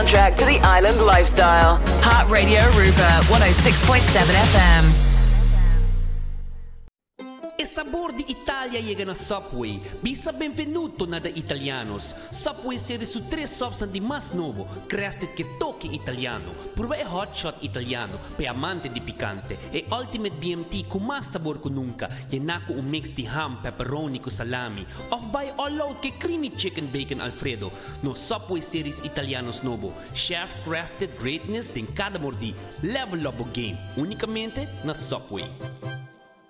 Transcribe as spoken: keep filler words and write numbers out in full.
Soundtrack to the island lifestyle. Hot Radio Aruba, one oh six point seven F M. E sabor di Italia llega na Subway. Bisa benvenuto na da Italianos. Subway serie su tre sops di mas novo, crafted che tocchi italiano. Prueba e hot shot italiano, pe amante di picante. E Ultimate B M T con mas sabor ko nunca. Yenako un mix di ham, pepperoni ko salami. Off by all out che creamy chicken bacon Alfredo. No Subway series Italianos novo. Chef crafted greatness din cada mordi. Level up o game. Unicamente na Subway.